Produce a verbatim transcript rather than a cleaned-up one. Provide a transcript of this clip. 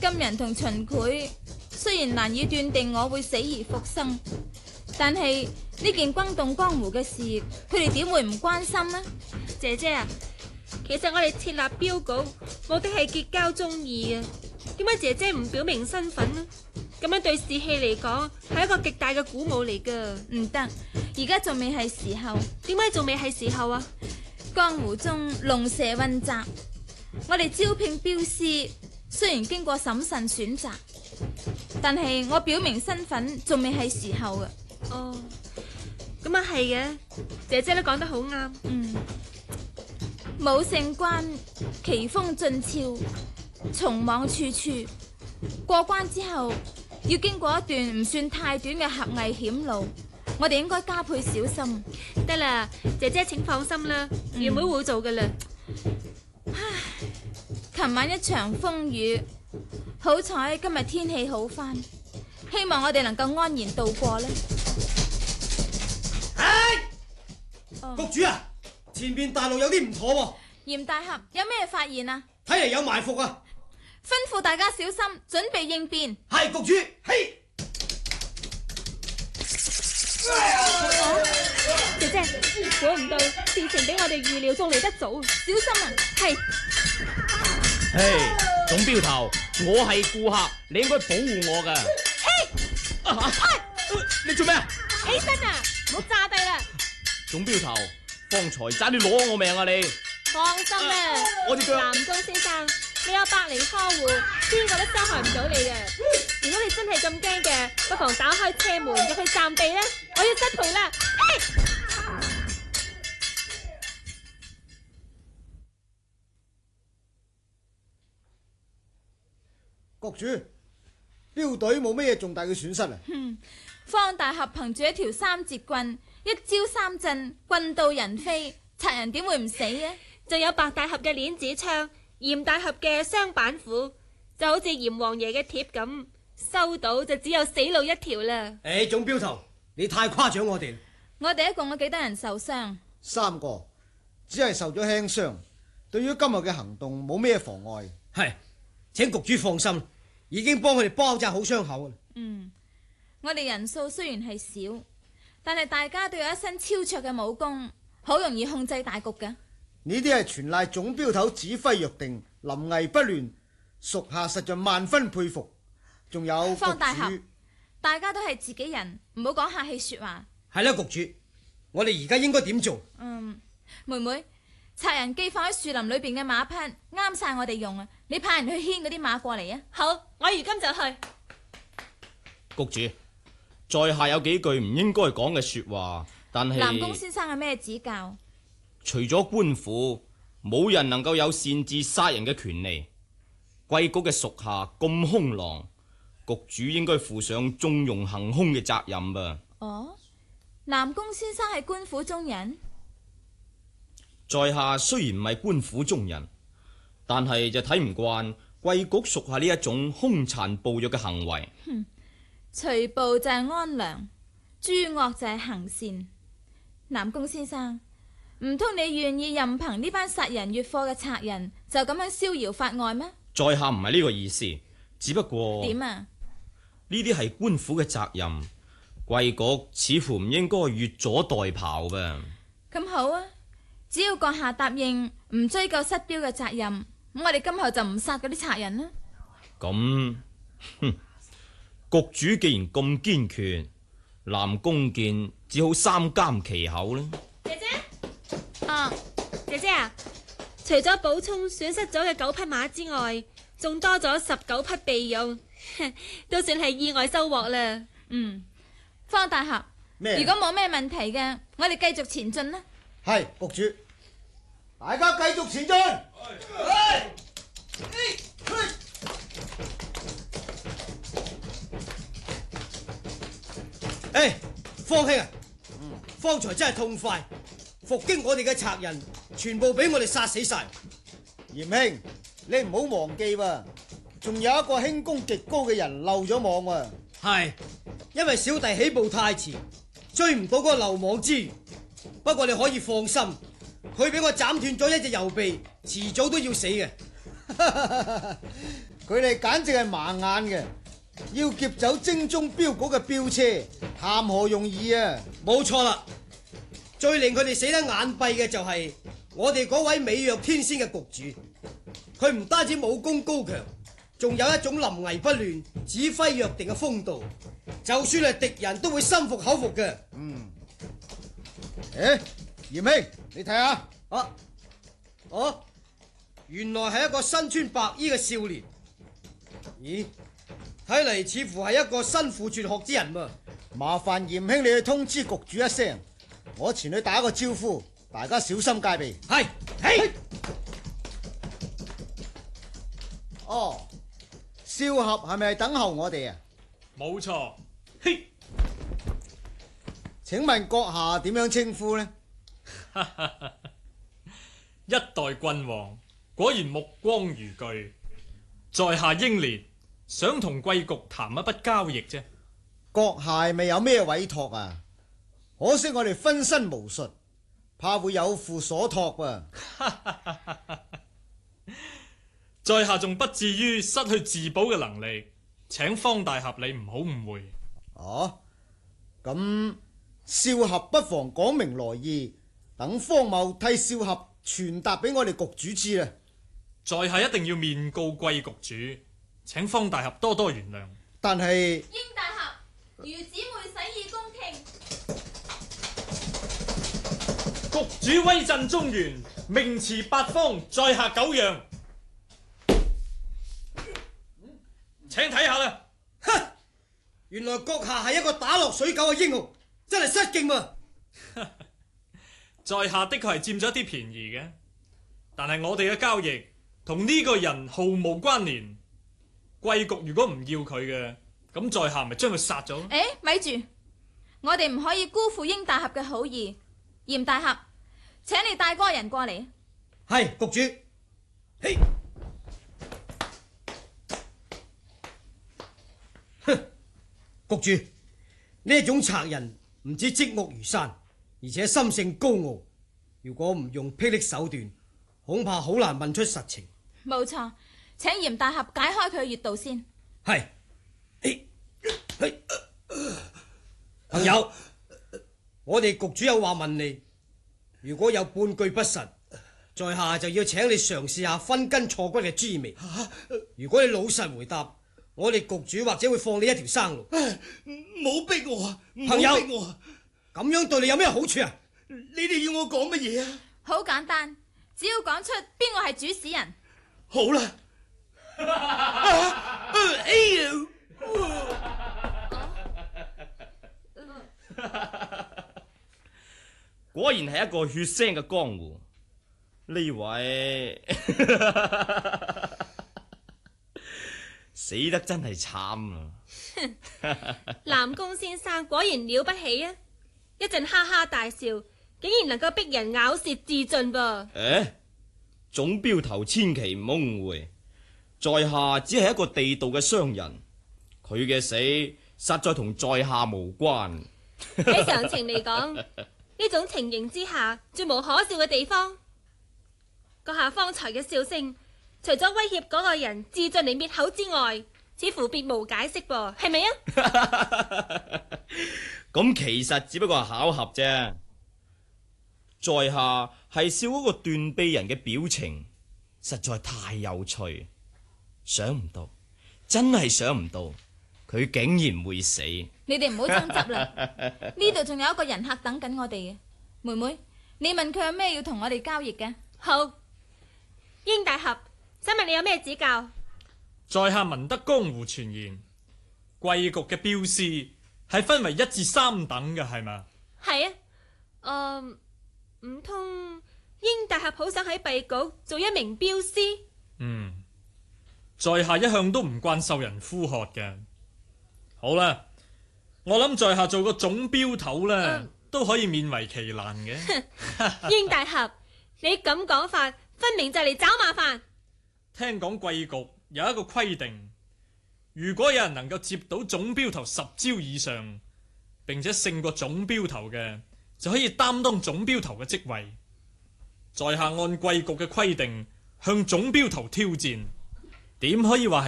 金人同秦檜雖然難以斷定我會死而復生，但係呢件轟動江湖嘅事，佢哋點會唔關心呢？ 姐姐啊，其實我哋設立鏢局，目的係結交忠義啊。點解姐姐唔表明身份呢？咁樣對士氣嚟講係一個極大嘅鼓舞嚟噶。 唔得，而家仲未係時候。 點解仲未係時候啊？ 江湖中龍蛇混雜，我哋招聘鏢師，雖然經過審慎選擇，但係我表明身份仲未係時候嘅。 哦，咁啊係嘅，姐姐都講得好啱。 嗯，武勝關奇峰峻峭，蟲網處處，過關之後要經過一段唔算太短嘅狹隘險路，我哋應該加倍小心。 得啦，姐姐請放心啦，袁妹會做噶啦。 唉，琴晚一場風雨，好彩今日天氣好返，希望我哋能夠安然度過呢。 唉， 哦， 局主啊，前邊大路有啲唔妥喎。 嚴大俠有咩發現啊？ 睇嚟有埋伏啊！ 吩咐大家小心，準備應變。 係局主，嘿。 姐姐，估唔到事情比我哋預料仲嚟得早， 小心啊！ 係。 嘿，總鏢頭，我係顧客，你應該保護我噶。 嘿， 啊啊、你做咩啊？ 起身啊，唔好炸低啦！ 總鏢頭，方才差啲攞我命啊你！ 放心啦， 啊、我隻腳。 南宮先生，你有百靈呵護，邊個都傷害唔到你嘅。如果你真係咁驚嘅，不妨打開車門入去暫避啦。我要失陪啦！ 局主，鏢隊冇咩重大嘅損失啊？ 哼，方大俠憑住一條三節棍，一招三震，棍到人飛，賊人點會唔死啊？ 仲有白大俠嘅鏈子槍，嚴大俠嘅雙板斧，就好似嚴王爺嘅貼咁，收到就只有死路一條啦。 誒，總鏢頭，你太誇獎我哋。 我哋一共有幾多人受傷？ 三個，只係受咗輕傷，對於今日嘅行動冇咩妨礙。 係，請局主放心，已經幫佢哋包紮好傷口啦。 嗯，我哋人數雖然係少，但係大家都有一身超卓嘅武功，好容易控制大局㗎。 呢啲係全賴總鏢頭指揮若定，臨危不亂，屬下實在萬分佩服。仲有方大局俠，大家都係自己人，唔好講客氣說話。 係啦，局主，我哋而家應該點做？ 嗯，妹妹，賊人寄放喺樹林裏邊嘅馬匹啱晒我哋用啊！你派人去牽嗰啲馬過嚟啊！ 好，我如今就去。 局主，在下有幾句唔應該講嘅說話，但係南宮先生有咩指教？ 除咗官府，冇人能夠有擅自殺人嘅權利。貴局嘅屬下咁兇狼，局主應該負上縱容行兇嘅責任吧？ 哦，南宮先生係官府中人。 在下雖然唔係官府中人，但係就睇唔慣貴局屬下呢一種兇殘暴虐嘅行為。 哼，除暴就係安良，諸惡就係行善。南宮先生，唔通你願意任憑呢班殺人越貨嘅賊人就咁樣逍遙法外咩？ 在下唔係呢個意思，只不過點啊？ 呢啲係官府嘅責任，貴局似乎唔應該越俎代庖吧？咁好啊，只要閣下答應唔追究失標嘅責任，咁我哋今後就唔殺嗰啲賊人啦。 咁，哼，局主既然咁堅決，南宮健只好三緘其口啦。 姐姐，啊，姐姐啊，除咗補充損失咗嘅九匹馬之外，仲多咗十九匹備用，都算係意外收穫啦。 嗯，方大俠， 咩？ 如果冇咩問題嘅，我哋繼續前進啦。 係局主，大家繼續前進。 誒，方兄啊，方才真係痛快，伏擊我哋嘅賊人，全部俾我哋殺死晒。 嚴兄，你唔好忘記喎，仲有一個輕功極高嘅人漏咗網喎。 係，因為小弟起步太遲，追唔到嗰個漏網之魚。不過你可以放心，佢俾我斬斷咗一隻右臂，遲早都要死嘅。 佢哋簡直係盲眼嘅，要劫走精忠鏢局嘅鏢車，談何容易啊！ 冇錯啦，最令佢哋死得眼閉嘅就係我哋嗰位美若天仙嘅局主，佢唔單止武功高強，仲有一種臨危不亂、指揮若定嘅風度，就算係敵人都會心服口服嘅。 嗯，誒，嚴兄，你睇下， 啊，哦，原來係一個身穿白衣嘅少年。咦，睇嚟似乎係一個身負絕學之人噃。 麻煩嚴兄你去通知局主一聲，我前去打個招呼，大家小心戒備。 係，嘿， 哦，少俠係咪等候我哋啊？ 冇錯，嘿， 請問閣下點樣稱呼呢？ 一代郡王果然目光如炬，在下英烈想同貴局談一筆交易啫。 閣下係咪有咩委託啊？可惜我哋分身無術，怕會有負所託啊。 在下仲不至於失去自保嘅能力，請方大俠你唔好誤會。 哦，咁少俠不妨講明來意，等方某替少俠傳達俾我哋局主知啊。 在下一定要面告貴局主，請方大俠多多原諒。 但係英大俠，余姊妹洗耳恭聽。 局主威震中原，名馳八方，在下久仰。請睇下啦。 哼，原來閣下係一個打落水狗嘅英雄，真係失敬喎。 在下的確係佔咗一啲便宜嘅，但係我哋嘅交易同呢個人毫無關聯。貴局如果唔要佢嘅，咁在下咪將佢殺咗。 誒，咪住，我哋唔可以辜負英大俠嘅好意。嚴大俠，請你帶嗰個人過嚟。 係，局主。嘿，哼，局主，呢一種賊人唔止積惡如山，而且心性高傲。如果唔用霹靂手段，恐怕好難問出實情。 冇錯，請嚴大俠解開佢嘅穴道先。 係，嘿，嘿，朋友，我哋局主有話問你，如果有半句不實，在下就要請你嘗試下分筋錯骨嘅滋味。如果你老實回答，我哋局主或者會放你一條生路。 唔好逼我啊！ 朋友， 唔好逼我啊！ 咁樣對你有咩好處啊？ 你哋要我講乜嘢啊？ 好簡單，只要講出邊個係主使人。 好啦，啊哎呀！ 果然係一個血腥嘅江湖。呢位死得真係慘啊！ 南宮先生果然了不起啊！一陣哈哈大笑，竟然能夠逼人咬舌自盡噃。 誒，總鏢頭千祈唔好誤會，在下只係一個地道嘅商人，佢嘅死實在同在下無關。 喺常情嚟講，呢種情形之下，絕無可笑嘅地方。閣下方才嘅笑聲，除咗威脅嗰個人自盡嚟滅口之外，似乎別無解釋噃，係咪啊？ 咁其實只不過係巧合啫。在下係笑嗰個斷臂人嘅表情，實在太有趣。想唔到，真係想唔到，佢竟然會死。 你哋唔好爭執啦，呢度仲有一個人客等緊我哋嘅。妹妹，你問佢有咩要同我哋交易嘅？ 好，英大俠，想問你有咩指教？ 在下聞得江湖傳言，貴局嘅鏢師係分為一至三等嘅，係嘛？ 係啊，呃，唔通英大俠好想喺敝局做一名鏢師？ 嗯，在下一向都唔慣受人呼喝嘅。好啦，我諗在下做個總鏢頭呢， 呃、 都可以勉為其難嘅。 英大俠，你咁講法，分明就嚟找麻煩。 聽講貴局有一個規定，如果有人能夠接到總鏢頭十招以上，並且勝過總鏢頭嘅，就可以擔當總鏢頭嘅職位。在下按貴局嘅規定， 向總標頭挑戰，點可以話係